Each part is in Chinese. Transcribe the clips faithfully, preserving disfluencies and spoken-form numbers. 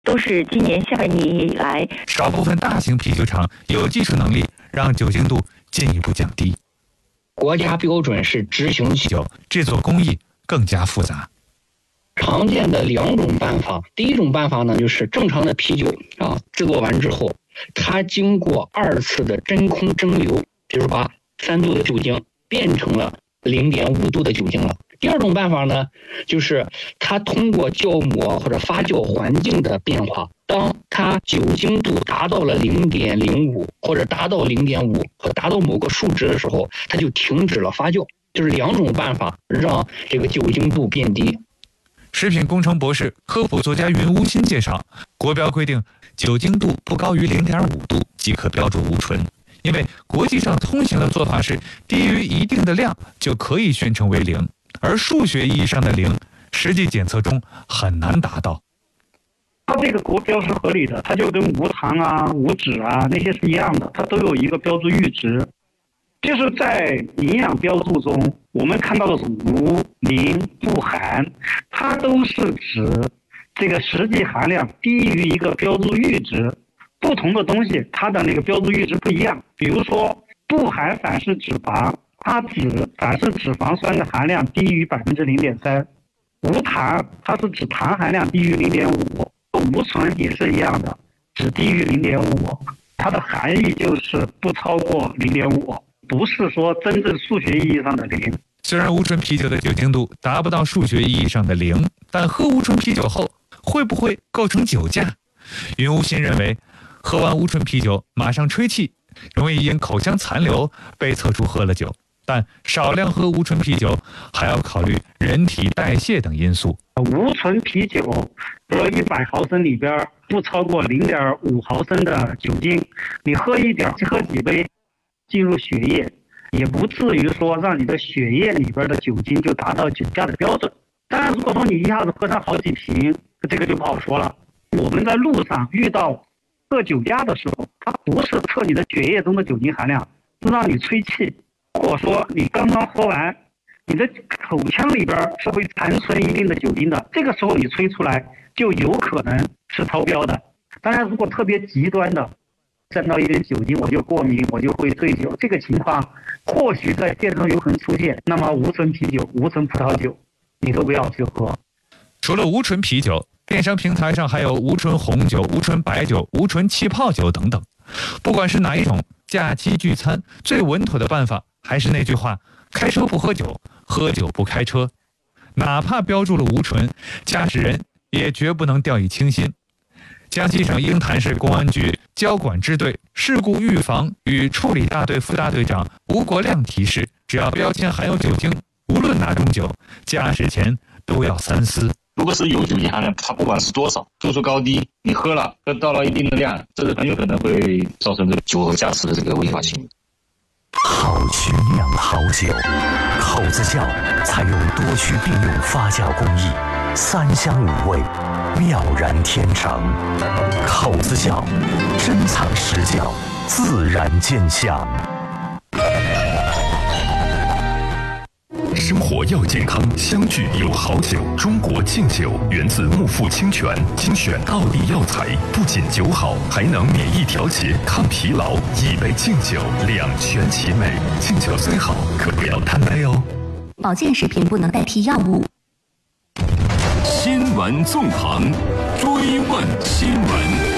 都是今年下半年以来少部分大型啤酒厂有技术能力让酒精度进一步降低。 国家标准是执行啤酒制作工艺更加复杂。 常见的两种办法，第一种办法呢，就是正常的啤酒啊，制作完之后，它经过二次的真空蒸馏，就是把三度的酒精变成了零点五度的酒精了。第二种办法呢，就是它通过酵母或者发酵环境的变化，当它酒精度达到了零点零五或者达到零点五和达到某个数值的时候，它就停止了发酵。就是两种办法让这个酒精度变低。 食品工程博士、科普作家云无心介绍，国标规定酒精度不高于 零点五度即可标注无醇，因为国际上通行的做法是低于一定的量就可以宣称为零，而数学意义上的零，实际检测中很难达到。 它这个国标是合理的，它就跟无糖啊、无脂啊那些是一样的，它都有一个标注阈值。就是在营养标注中，我们看到的是无、零、不含，它都是指这个实际含量低于一个标注阈值。不同的东西，它的那个标注阈值不一样。比如说，不含反式脂肪，它指反式脂肪酸的含量低于百分之零点三；无糖，它是指糖含量低于零点五；无醇也是一样的，只低于零点五。它的含义就是不超过零点五。不是说真正数学意义上的零。 虽然无醇啤酒的酒精度达不到数学意义上的零，但喝无醇啤酒后会不会构成酒驾？云无心认为，喝完无醇啤酒马上吹气，容易因口腔残留被测出喝了酒，但少量喝无醇啤酒还要考虑人体代谢等因素。 无醇啤酒喝一百毫升里边不超过零点五毫升的酒精，你喝一点，喝几杯。进入血液，也不至于说让你的血液里边的酒精就达到酒驾的标准。当然，如果说你一下子喝上好几瓶，这个就不好说了。我们在路上遇到测酒驾的时候，它不是测你的血液中的酒精含量，是让你吹气。如果说你刚刚喝完，你的口腔里边是会残存一定的酒精的，这个时候你吹出来就有可能是超标的。当然，如果特别极端的，沾到一点酒精我就过敏，我就会醉酒，这个情况或许在现实中有可能出现，那么无醇啤酒、无醇葡萄酒你都不要去喝。 除了无醇啤酒，电商平台上还有无醇红酒、无醇白酒、无醇气泡酒等等。不管是哪一种，假期聚餐最稳妥的办法还是那句话，开车不喝酒，喝酒不开车。哪怕标注了无醇，驾驶人也绝不能掉以轻心。江西省鹰潭市公安局交管支队事故预防与处理大队副大队长吴国亮提示，只要标签含有酒精，无论哪种酒，驾驶前都要三思。 如果是有酒精含量，它不管是多少，度数高低，你喝了，喝到了一定的量，这个很有可能会造成这个酒后驾驶的这个违法行为。 好曲酿好酒，口子窖采用多区并用发酵工艺，三香五味，妙然天成。口子窖珍藏实窖，自然见香。 生活要健康，相聚有好酒。中国敬酒源自木富清泉，精选奥地药材，不仅酒好，还能免疫调节、抗疲劳。一杯敬酒，两全其美。敬酒虽好，可不要贪杯哦。 保健食品不能代替药物。 新闻纵横，追问新闻。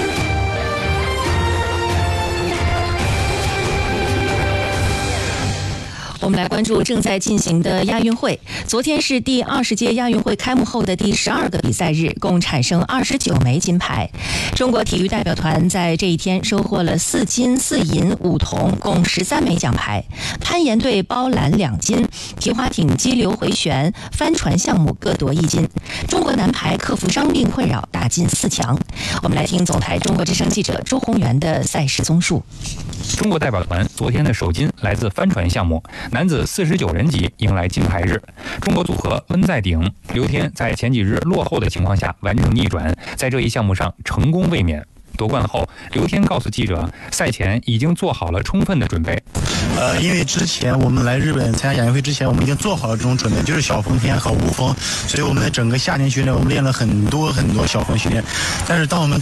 我们来关注正在进行的亚运会。昨天是第二十届亚运会开幕后的第十二个比赛日，共产生二十九枚金牌。中国体育代表团在这一天收获了四金四银五铜，共十三枚奖牌。攀岩队包揽两金，皮划艇激流回旋、帆船项目各夺一金。中国男排克服伤病困扰，打进四强。我们来听总台中国之声记者周宏源的赛事综述。 中国代表团昨天的首金来自帆船项目，男子四十九人级迎来金牌日。中国组合温在鼎、刘天在前几日落后的情况下完成逆转，在这一项目上成功卫冕。夺冠后，刘天告诉记者，赛前已经做好了充分的准备。 呃，因为之前我们来日本参加亚运会之前，我们已经做好了这种准备，就是小风天和无风，所以我们的整个夏天训练，我们练了很多很多小风训练。但是当我们